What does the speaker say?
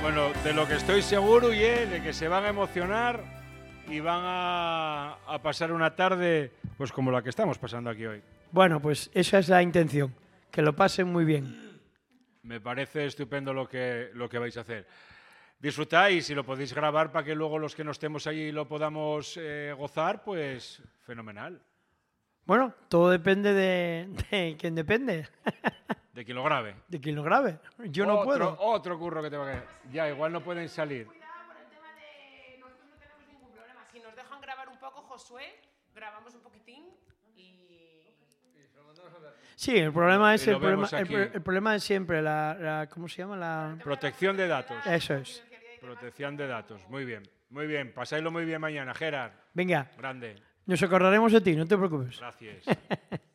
Bueno, de lo que estoy seguro y es de que se van a emocionar y van a pasar una tarde pues como la que estamos pasando aquí hoy. Bueno, pues esa es la intención, que lo pasen muy bien. Me parece estupendo lo que vais a hacer. Disfrutáis y lo podéis grabar para que luego los que no estemos allí lo podamos gozar, pues fenomenal. Bueno, todo depende de quién depende. De quien lo grabe. De quien lo grabe. Yo no puedo. Otro curro que te va a quedar. Ya, igual no pueden salir. Cuidado por el tema de... Nosotros no tenemos ningún problema. Si nos dejan grabar un poco, Josué, grabamos un poquitín y... Sí, el problema es Y lo vemos aquí. el problema es siempre ¿cómo se llama? La Protección de datos. Eso es. Protección de datos. Muy bien. Muy bien. Pasáislo muy bien mañana, Gerard. Venga, Grande. nos acordaremos de ti, no te preocupes. Gracias.